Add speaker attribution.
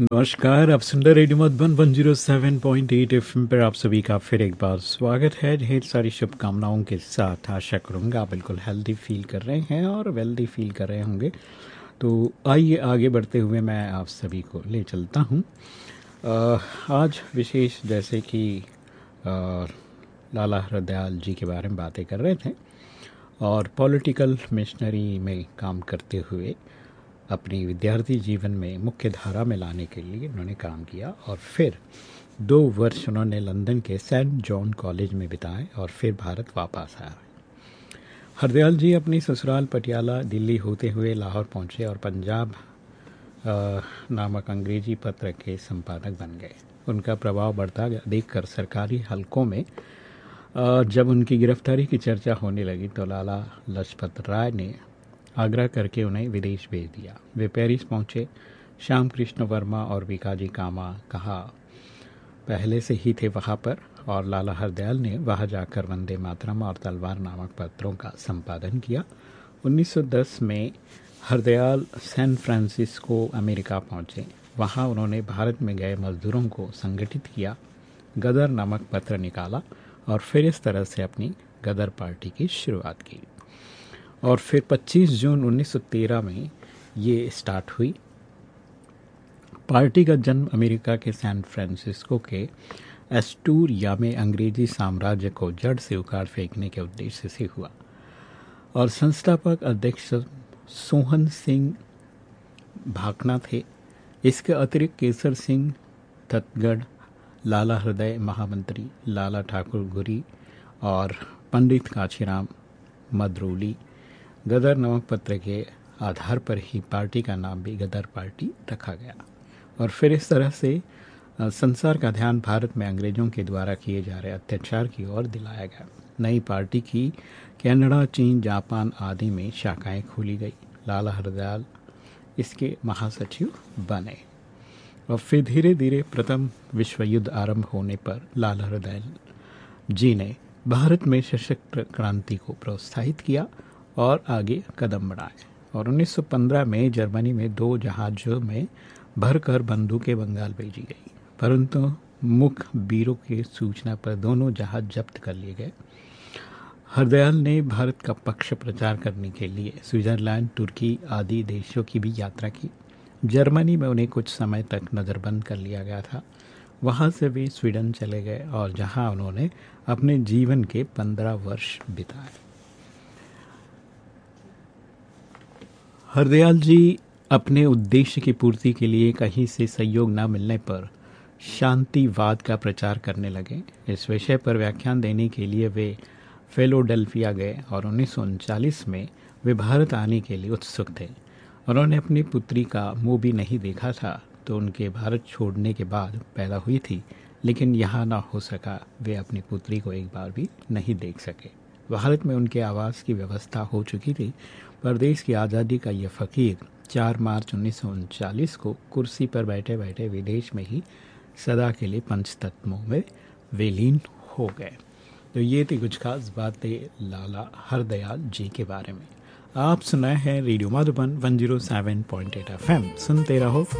Speaker 1: नमस्कार, आप सुन रहे रेडियो मधुबन 107.8 एफएम पर आप सभी का फिर एक बार स्वागत है। ढेर सारी शुभकामनाओं के साथ आशा करूँगा आप बिल्कुल हेल्दी फील कर रहे हैं और वेल्दी फील कर रहे होंगे। तो आइए आगे बढ़ते हुए मैं आप सभी को ले चलता हूँ। आज विशेष जैसे कि लाला हरदयाल जी के बारे में बातें कर रहे थे और पॉलिटिकल मिशनरी में काम करते हुए अपनी विद्यार्थी जीवन में मुख्य धारा में लाने के लिए उन्होंने काम किया और फिर 2 वर्ष उन्होंने लंदन के सेंट जॉन कॉलेज में बिताए और फिर भारत वापस आए। हरदयाल जी अपनी ससुराल पटियाला दिल्ली होते हुए लाहौर पहुंचे और पंजाब नामक अंग्रेजी पत्र के संपादक बन गए। उनका प्रभाव बढ़ता देखकर सरकारी हलकों में जब उनकी गिरफ्तारी की चर्चा होने लगी तो लाला लाजपत राय ने आग्रह करके उन्हें विदेश भेज दिया। वे पेरिस पहुंचे। श्याम कृष्ण वर्मा और विकाजी कामा कहा पहले से ही थे वहां पर और लाला हरदयाल ने वहां जाकर वंदे मातरम और तलवार नामक पत्रों का संपादन किया। 1910 में हरदयाल सैन फ्रांसिस्को अमेरिका पहुंचे। वहां उन्होंने भारत में गए मजदूरों को संगठित किया, गदर नामक पत्र निकाला और फिर इस तरह से अपनी गदर पार्टी की शुरुआत की। और फिर 25 जून 1913 में ये स्टार्ट हुई। पार्टी का जन्म अमेरिका के सैन फ्रांसिस्को के एस्टूरिया में अंग्रेजी साम्राज्य को जड़ से उखाड़ फेंकने के उद्देश्य से हुआ और संस्थापक अध्यक्ष सोहन सिंह भाकना थे। इसके अतिरिक्त केसर सिंह ततगढ़, लाला हृदय महामंत्री, लाला ठाकुर गुरी और पंडित कांचीराम मदरोली गदर नामक पत्र के आधार पर ही पार्टी का नाम भी गदर पार्टी रखा गया और फिर इस तरह से संसार का ध्यान भारत में अंग्रेजों के द्वारा किए जा रहे अत्याचार की ओर दिलाया गया। नई पार्टी की कनाडा, चीन, जापान आदि में शाखाएं खोली गई। लाला हरदयाल इसके महासचिव बने और फिर धीरे धीरे प्रथम विश्व युद्ध आरंभ होने पर लाला हरदयाल जी ने भारत में सशस्त्र क्रांति को प्रोत्साहित किया और आगे कदम बढ़ाए और 1915 में जर्मनी में 2 जहाज़ों में भरकर बंदूकें बंगाल भेजी गई, परंतु मुखबिरों की सूचना पर दोनों जहाज जब्त कर लिए गए। हरदयाल ने भारत का पक्ष प्रचार करने के लिए स्विट्जरलैंड, तुर्की आदि देशों की भी यात्रा की। जर्मनी में उन्हें कुछ समय तक नज़रबंद कर लिया गया था। वहाँ से वे स्वीडन चले गए और जहाँ उन्होंने अपने जीवन के 15 वर्ष बिताए। हरदयाल जी अपने उद्देश्य की पूर्ति के लिए कहीं से सहयोग न मिलने पर शांतिवाद का प्रचार करने लगे। इस विषय पर व्याख्यान देने के लिए वे फिलाडेल्फिया गए और 1939 में वे भारत आने के लिए उत्सुक थे। उन्होंने अपनी पुत्री का मुंह भी नहीं देखा था तो उनके भारत छोड़ने के बाद पैदा हुई थी, लेकिन यहाँ ना हो सका। वे अपनी पुत्री को एक बार भी नहीं देख सके। भारत में उनके आवास की व्यवस्था हो चुकी थी। प्रदेश की आज़ादी का ये फ़कीर 4 मार्च 1939 को कुर्सी पर बैठे बैठे विदेश में ही सदा के लिए पंचतत्वों में विलीन हो गए। तो ये थी कुछ खास बातें लाला हरदयाल जी के बारे में। आप सुनाए हैं रेडियो मधुबन 107.8 FM। सुनते रहो।